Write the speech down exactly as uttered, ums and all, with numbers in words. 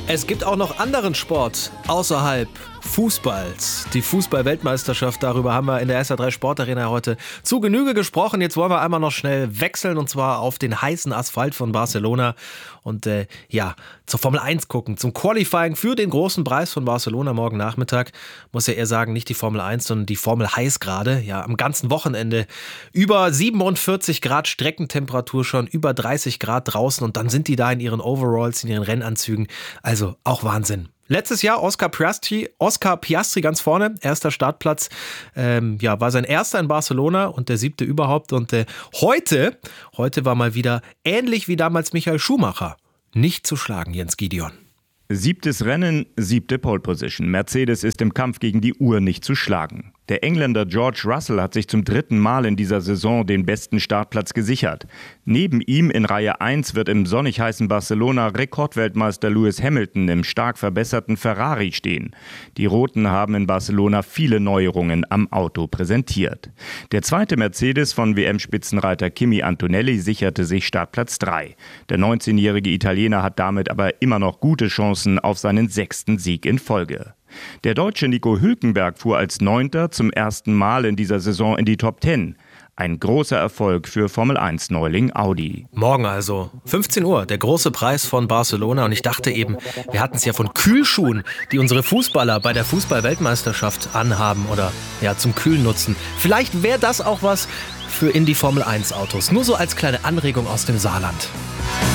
Es gibt auch noch anderen Sport außerhalb Fußballs. Die Fußball-Weltmeisterschaft, darüber haben wir in der S R drei Sportarena heute zu Genüge gesprochen. Jetzt wollen wir einmal noch schnell wechseln und zwar auf den heißen Asphalt von Barcelona und äh, ja, zur Formel eins gucken, zum Qualifying für den großen Preis von Barcelona morgen Nachmittag. Muss ja eher sagen, nicht die Formel eins, sondern die Formel heiß gerade. Ja, am ganzen Wochenende über siebenundvierzig Grad Streckentemperatur schon, über dreißig Grad draußen und dann sind die da in ihren Overalls, in ihren Rennanzügen. Also auch Wahnsinn. Letztes Jahr Oscar Piastri, Oscar Piastri ganz vorne, erster Startplatz, ähm, ja, war sein erster in Barcelona und der siebte überhaupt. Und äh, heute, heute war mal wieder ähnlich wie damals Michael Schumacher, nicht zu schlagen, Jens Gideon. Siebtes Rennen, siebte Pole Position. Mercedes ist im Kampf gegen die Uhr nicht zu schlagen. Der Engländer George Russell hat sich zum dritten Mal in dieser Saison den besten Startplatz gesichert. Neben ihm in Reihe eins wird im sonnig heißen Barcelona Rekordweltmeister Lewis Hamilton im stark verbesserten Ferrari stehen. Die Roten haben in Barcelona viele Neuerungen am Auto präsentiert. Der zweite Mercedes von W M-Spitzenreiter Kimi Antonelli sicherte sich Startplatz drei. Der neunzehnjährige Italiener hat damit aber immer noch gute Chancen auf seinen sechsten Sieg in Folge. Der Deutsche Nico Hülkenberg fuhr als Neunter zum ersten Mal in dieser Saison in die Top Ten. Ein großer Erfolg für Formel eins Neuling Audi. Morgen also, fünfzehn Uhr, der große Preis von Barcelona. Und ich dachte eben, wir hatten es ja von Kühlschuhen, die unsere Fußballer bei der Fußball-Weltmeisterschaft anhaben oder ja zum Kühlen nutzen. Vielleicht wäre das auch was für in die Formel eins Autos. Nur so als kleine Anregung aus dem Saarland.